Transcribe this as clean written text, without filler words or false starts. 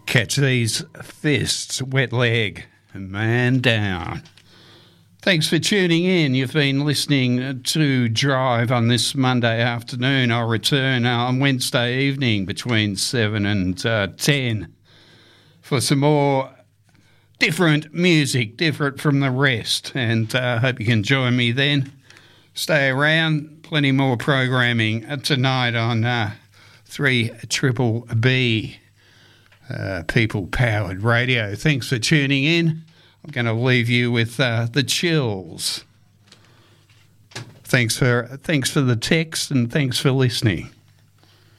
Catch these fists, wet leg, and man down. Thanks for tuning in. You've been listening to Drive on this Monday afternoon. I'll return on Wednesday evening between 7 and 10 for some more different music, different from the rest. And I hope you can join me then. Stay around. Plenty more programming tonight on 3BBB. People Powered Radio. Thanks for tuning in. I'm going to leave you with the Chills. Thanks for the text and thanks for listening.